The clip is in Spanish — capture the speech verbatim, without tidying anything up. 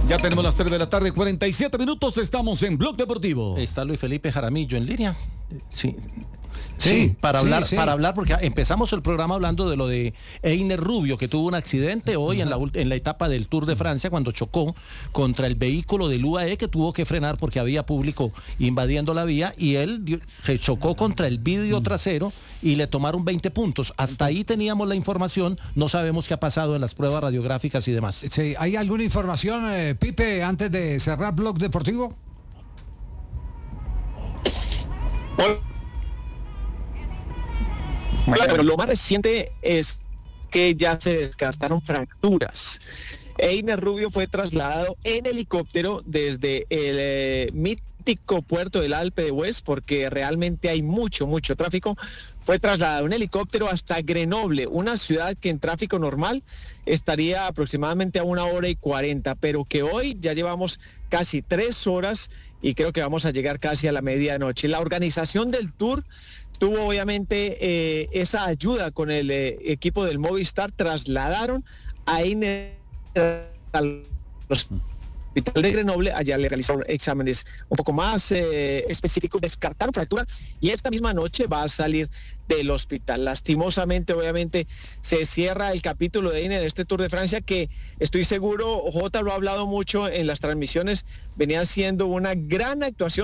Ya tenemos las tres de la tarde, cuarenta y siete minutos, estamos en Blog Deportivo. Está Luis Felipe Jaramillo en línea. Sí. Sí, Sí, para sí, hablar, sí. para hablar, porque empezamos el programa hablando de lo de Einer Rubio, que tuvo un accidente hoy en la, ult- en la etapa del Tour de Francia, cuando chocó contra el vehículo del U A E, que tuvo que frenar porque había público invadiendo la vía, y él dio- se chocó contra el vidrio trasero y le tomaron veinte puntos. Hasta ahí teníamos la información, no sabemos qué ha pasado en las pruebas radiográficas y demás. Sí, ¿hay alguna información, eh, Pipe, antes de cerrar Blog Deportivo? Claro, lo más reciente es que ya se descartaron fracturas. Einer Rubio fue trasladado en helicóptero desde el eh, mítico puerto del Alpe de Huez, porque realmente hay mucho, mucho tráfico. Fue trasladado en helicóptero hasta Grenoble, una ciudad que en tráfico normal estaría aproximadamente a una hora y cuarenta, pero que hoy ya llevamos casi tres horas y creo que vamos a llegar casi a la medianoche. La organización del Tour tuvo obviamente eh, esa ayuda con el eh, equipo del Movistar, trasladaron a Einer al hospital de Grenoble, allá le realizaron exámenes un poco más eh, específicos, descartaron fractura y esta misma noche va a salir del hospital. Lastimosamente, obviamente, se cierra el capítulo de Einer en este Tour de Francia, que estoy seguro, Jota lo ha hablado mucho en las transmisiones, venía siendo una gran actuación